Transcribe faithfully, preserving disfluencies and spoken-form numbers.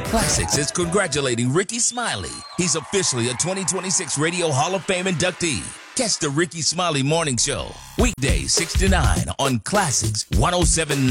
Classics is congratulating Ricky Smiley. He's officially a twenty twenty-six Radio Hall of Fame inductee. Catch the Ricky Smiley Morning Show, weekdays six to nine on Classics one oh seven point nine.